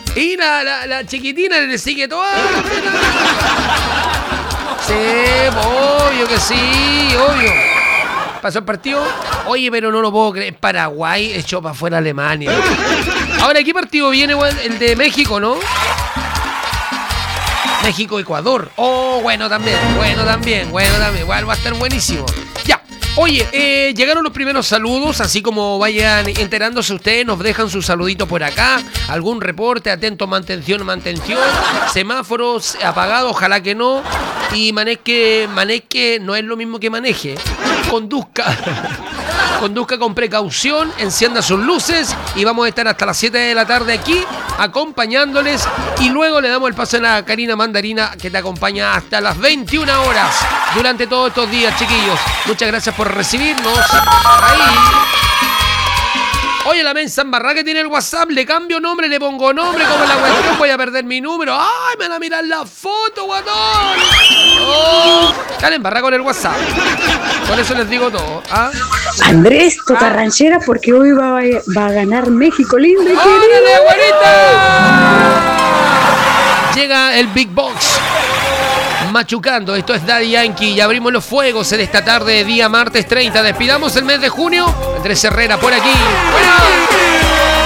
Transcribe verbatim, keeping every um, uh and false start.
Y la, la, la chiquitina le sigue toda. Sí, obvio que sí, obvio. Pasó el partido. Oye, pero no lo puedo creer. Paraguay echó para afuera a Alemania. Ahora, ¿qué partido viene? El de México, ¿no? México-Ecuador. Oh, bueno también, bueno también, bueno también. Igual va a estar buenísimo. Ya. Oye, eh, llegaron los primeros saludos, así como vayan enterándose ustedes, nos dejan su saludito por acá, algún reporte, atento, mantención, mantención, semáforos apagados, ojalá que no, y maneje, maneje, no es lo mismo que maneje, conduzca, conduzca con precaución, encienda sus luces y vamos a estar hasta las siete de la tarde aquí, acompañándoles, y luego le damos el paso a la Karina Mandarina, que te acompaña hasta las veintiuna horas, durante todos estos días, chiquillos. Muchas gracias por recibirnos. Ahí. Oye, la mensa embarrada que tiene el WhatsApp, le cambio nombre, le pongo nombre, como la cuestión, voy a perder mi número. ¡Ay, me van a mirar la foto, guatón! ¡Oh! Están embarrada con el WhatsApp. Por eso les digo todo. ¿Ah? Andrés, toca ah. ranchera porque hoy va a, va a ganar México lindo y querido. ¡Órale, güerita! Llega el Big Box. Machucando, esto es Daddy Yankee y abrimos los fuegos en esta tarde de día martes treinta. Despidamos el mes de junio. Andrés Herrera por aquí. ¡Bueno!